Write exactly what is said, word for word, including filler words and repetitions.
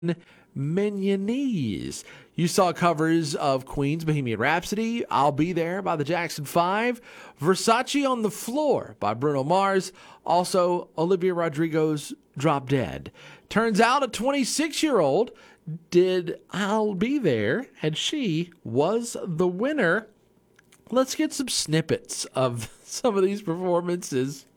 Mignonese. You saw covers of Queen's Bohemian Rhapsody, I'll Be There by the Jackson five, Versace on the Floor by Bruno Mars, also Olivia Rodrigo's Drop Dead. Turns out a twenty-six-year-old did I'll Be There, and she was the winner. Let's get some snippets of some of these performances.